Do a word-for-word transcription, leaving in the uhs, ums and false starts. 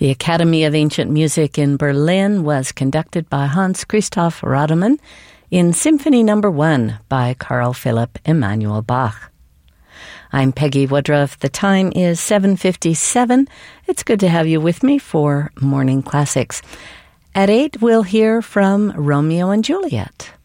The Academy of Ancient Music in Berlin was conducted by Hans Christoph Rademann in Symphony Number One by Carl Philipp Emanuel Bach. I'm Peggy Woodruff. The time is seven fifty-seven. It's good to have you with me for Morning Classics. At eight, we'll hear from Romeo and Juliet.